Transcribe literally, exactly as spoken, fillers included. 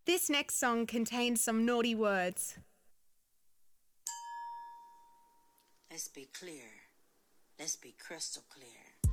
This next song contains some naughty words. Let's be clear. Let's be crystal clear.